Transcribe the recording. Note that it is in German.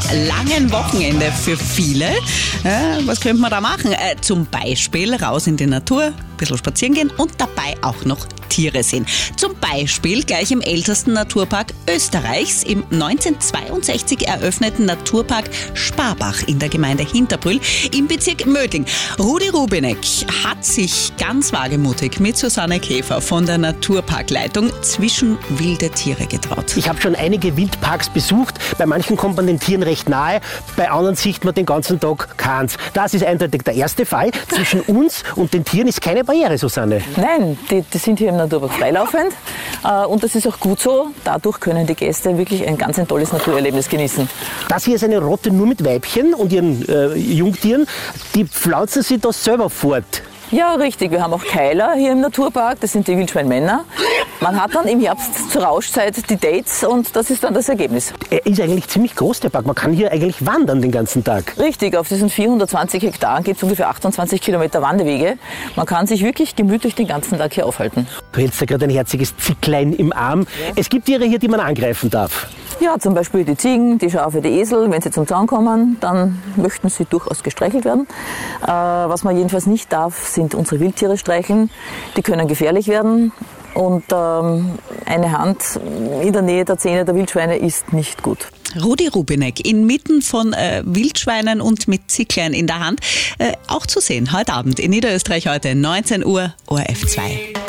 langen Wochenende für viele. Was könnte man da machen? Zum Beispiel raus in die Natur, ein bisschen spazieren gehen und dabei auch noch Tiere sehen. Zum Beispiel gleich im ältesten Naturpark Österreichs, im 1962 eröffneten Naturpark Sparbach in der Gemeinde Hinterbrühl im Bezirk Mödling. Rudi Rubinek hat sich ganz wagemutig mit Susanne Käfer von der Naturparkleitung zwischen wilde Tiere getraut. Ich habe schon einige Wildparks besucht. Bei manchen kommt man den Tieren recht nahe, bei anderen sieht man den ganzen Tag keins. Das ist eindeutig der erste Fall. Zwischen uns und den Tieren ist keine Barriere, Susanne. Nein, die sind hier im Naturpark freilaufend und das ist auch gut so. Dadurch können die Gäste wirklich ein ganz tolles Naturerlebnis genießen. Das hier ist eine Rotte nur mit Weibchen und ihren Jungtieren. Die pflanzen sich da selber fort. Ja, richtig. Wir haben auch Keiler hier im Naturpark. Das sind die Wildschweinmänner. Man hat dann im Herbst zur Rauschzeit die Dates und das ist dann das Ergebnis. Er ist eigentlich ziemlich groß, der Park. Man kann hier eigentlich wandern den ganzen Tag. Richtig. Auf diesen 420 Hektaren gibt es ungefähr 28 Kilometer Wandewege. Man kann sich wirklich gemütlich den ganzen Tag hier aufhalten. Du hältst ja gerade ein herziges Zicklein im Arm. Ja. Es gibt Tiere hier, die man angreifen darf. Ja, zum Beispiel die Ziegen, die Schafe, die Esel. Wenn sie zum Zaun kommen, dann möchten sie durchaus gestreichelt werden. Was man jedenfalls nicht darf, sind unsere Wildtiere streicheln. Die können gefährlich werden und eine Hand in der Nähe der Zähne der Wildschweine ist nicht gut. Rudi Rubinek inmitten von Wildschweinen und mit Zicklein in der Hand. Auch zu sehen heute Abend in Niederösterreich heute 19 Uhr, ORF 2.